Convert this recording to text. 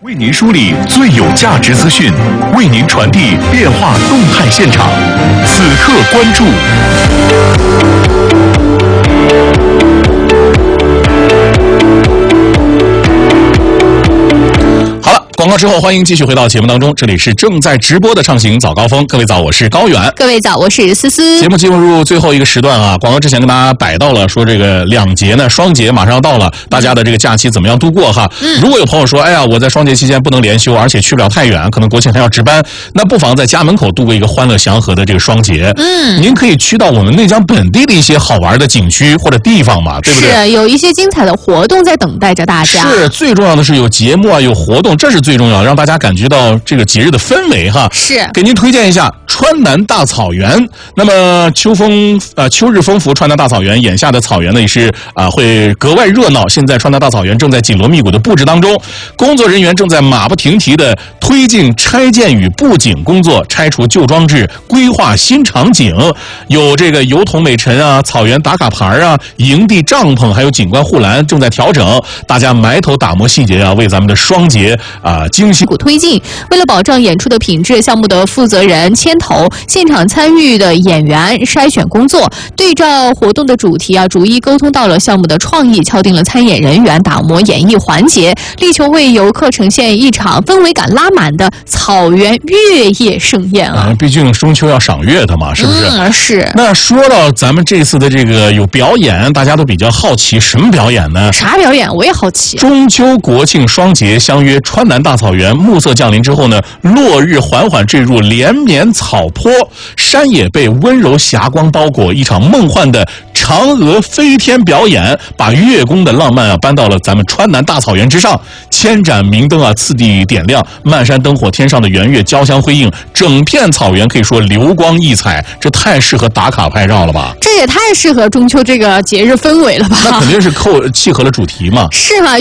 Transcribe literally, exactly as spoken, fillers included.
为您梳理最有价值资讯，为您传递变化动态现场。此刻关注。好了，广告之后，欢迎继续回到节目当中。这里是正在直播的畅行早高峰，各位早，我是高远。 各位早，我是思思。 节目进入最后一个时段啊，广告之前跟大家摆到了说这个两节呢，双节马上要到了，大家的这个假期怎么样度过哈？嗯，如果有朋友说，哎呀，我在双节期间不能连休，而且去不了太远，可能国庆还要值班，那不妨在家门口度过一个欢乐祥和的这个双节。嗯，您可以去到我们内江本地的一些好玩的景区或者地方嘛，对不对？ 是，有一些精彩的活动在等待着大家。 是，最重要的是有节目啊，有活动，这是最重要，让大家感觉到这个节日的氛围哈。 是， 给您推荐一下川南大草原。那么秋风呃秋日风拂川南大草原，眼下的草原呢也是啊、呃、会格外热闹。现在川南大草原正在紧锣密鼓的布置当中，工作人员正在马不停蹄的推进拆建与布景工作，拆除旧装置，规划新场景，有这个油桶美陈啊、草原打卡牌啊、营地帐篷，还有景观护栏正在调整，大家埋头打磨细节啊，为咱们的双节啊、呃、精心推进。为了保障演出的品质，项目的负责人牵头，现场参与的演员筛选工作，对照活动的主题啊，逐一沟通到了项目的创意，敲定了参演人员，打磨演绎环节，力求为游客呈现一场氛围感拉满的草原月夜盛宴啊！ 啊，毕竟中秋要赏月的嘛，是不是？ 嗯，是。 那说到咱们这次的这个有表演，大家都比较好奇，什么表演呢？ 啥表演？我也好奇。 中秋国庆双节相约川南大草原，暮色降临之后呢，落日缓缓坠入连绵草坡，山野被温柔霞光包裹，一场梦幻的嫦娥飞天表演，把月宫的浪漫啊搬到了咱们川南大草原之上。千盏明灯啊，次第点亮，漫山灯火，天上的圆月交相辉映，整片草原可以说流光溢彩，这太适合打卡拍照了吧？ 这也太适合中秋这个节日氛围了吧？ 那肯定是扣契合了主题嘛。 是吗？